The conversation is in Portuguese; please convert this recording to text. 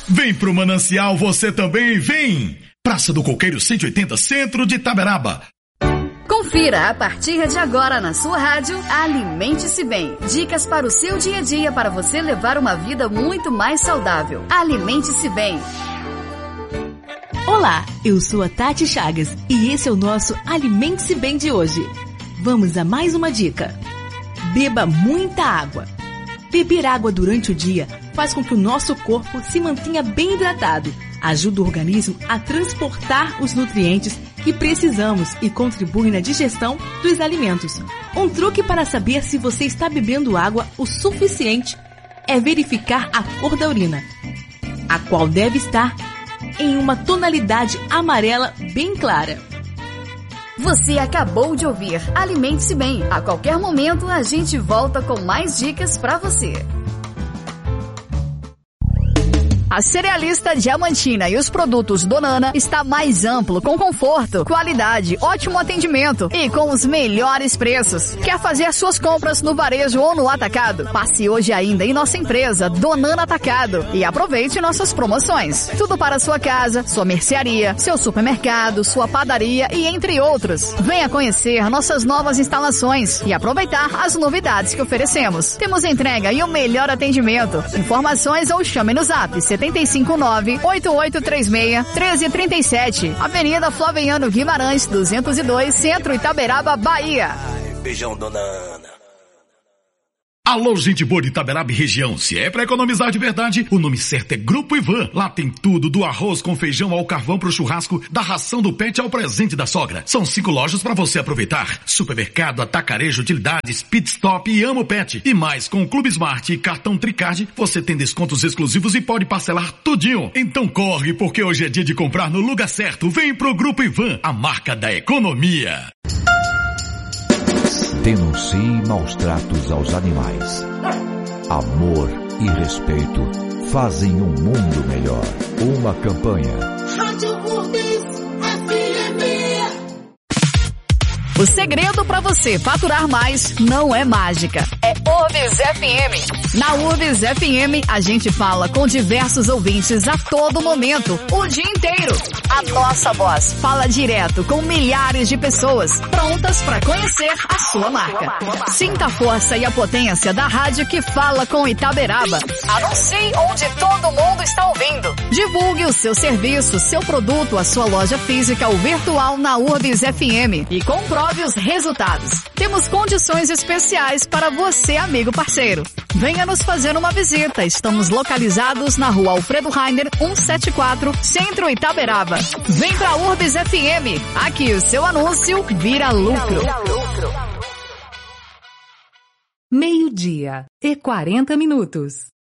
Vem pro Manancial, você também vem! Praça do Coqueiro 180, centro de Itaberaba. Confira a partir de agora na sua rádio Alimente-se Bem. Dicas para o seu dia a dia para você levar uma vida muito mais saudável. Alimente-se Bem. Olá, eu sou a Tati Chagas e esse é o nosso Alimente-se Bem de hoje. Vamos a mais uma dica. Beba muita água. Beber água durante o dia faz com que o nosso corpo se mantenha bem hidratado, ajuda o organismo a transportar os nutrientes que precisamos e contribui na digestão dos alimentos. Um truque para saber se você está bebendo água o suficiente é verificar a cor da urina, a qual deve estar em uma tonalidade amarela bem clara. Você acabou de ouvir Alimente-se Bem. A qualquer momento a gente volta com mais dicas para você. A Cerealista Diamantina e os produtos Donana está mais amplo, com conforto, qualidade, ótimo atendimento e com os melhores preços. Quer fazer suas compras no varejo ou no atacado? Passe hoje ainda em nossa empresa Donana Atacado e aproveite nossas promoções. Tudo para sua casa, sua mercearia, seu supermercado, sua padaria e entre outros. Venha conhecer nossas novas instalações e aproveitar as novidades que oferecemos. Temos entrega e o melhor atendimento. Informações ou chame no zap 759-8836-1337. Avenida Flaviano Guimarães, 202, Centro Itaberaba, Bahia. Beijão, dona Ana. Alô, gente boa de Itaberaba e região. Se é pra economizar de verdade, o nome certo é Grupo Ivan. Lá tem tudo, do arroz com feijão ao carvão pro churrasco, da ração do pet ao presente da sogra. São 5 lojas pra você aproveitar. Supermercado, atacarejo, utilidades, pit stop e Amo Pet. E mais, com o Clube Smart e cartão Tricard, você tem descontos exclusivos e pode parcelar tudinho. Então corre, porque hoje é dia de comprar no lugar certo. Vem pro Grupo Ivan, a marca da economia. Denuncie maus tratos aos animais. Amor e respeito fazem um mundo melhor. Uma campanha. Rádio Urbis FM. O segredo para você faturar mais não é mágica, é Urbis FM. Na Urbis FM, a gente fala com diversos ouvintes a todo momento, o dia inteiro. A nossa voz fala direto com milhares de pessoas prontas para conhecer a sua marca. Sinta a força e a potência da rádio que fala com Itaberaba. Anuncie onde todo mundo está ouvindo. Divulgue o seu serviço, seu produto, a sua loja física ou virtual na Urbis FM e comprove os resultados. Temos condições especiais para você, amigo parceiro. Venha nos fazer uma visita. Estamos localizados na Rua Alfredo Rainer, 174, Centro Itaberaba. Vem pra Urbis FM. Aqui o seu anúncio vira lucro. 12:40.